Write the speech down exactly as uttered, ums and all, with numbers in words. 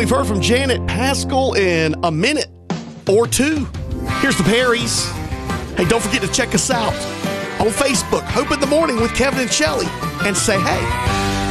we've heard from Janet Paschal in a minute or two. Here's the Perrys. Hey, don't forget to check us out on Facebook, Hope in the Morning with Kevin and Shelley, and say hey.